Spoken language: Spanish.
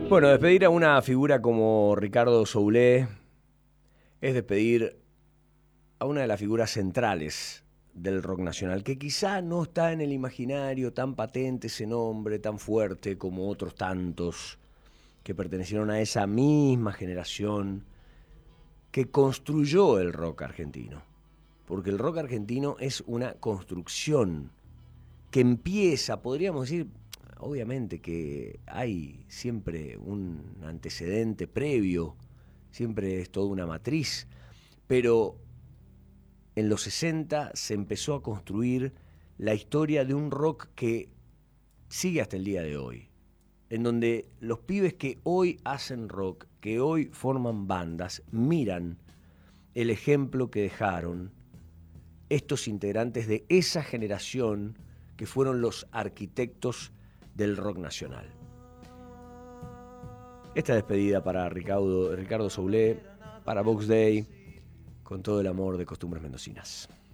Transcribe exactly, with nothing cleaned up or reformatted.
Bueno, despedir a una figura como Ricardo Soulé es despedir a una de las figuras centrales del rock nacional, que quizá no está en el imaginario tan patente ese nombre, tan fuerte como otros tantos que pertenecieron a esa misma generación que construyó el rock argentino. Porque el rock argentino es una construcción que empieza, podríamos decir, obviamente que hay siempre un antecedente previo, siempre es toda una matriz, pero en los sesenta se empezó a construir la historia de un rock que sigue hasta el día de hoy, en donde los pibes que hoy hacen rock, que hoy forman bandas, miran el ejemplo que dejaron estos integrantes de esa generación que fueron los arquitectos del rock nacional. Esta despedida para Ricardo, Ricardo Soulé, para Vox Day, con todo el amor de Costumbres Mendocinas.